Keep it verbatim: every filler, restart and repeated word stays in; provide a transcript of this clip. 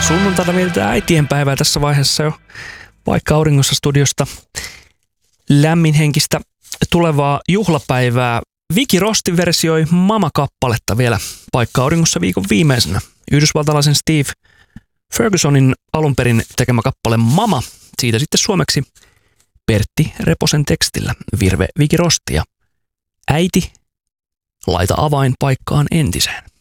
Sunnuntaina vietetään äitienpäivää tässä vaiheessa jo Paikka Auringossa studiosta. Lämminhenkistä tulevaa juhlapäivää. Viki Rosti versioi Mama-kappaletta vielä Paikka Auringossa viikon viimeisenä. Yhdysvaltalaisen Steve Fergusonin alun perin tekemä kappale Mama. Siitä sitten suomeksi Pertti Reposen tekstillä virve Viki Rosti ja äiti, laita avain paikkaan entiseen.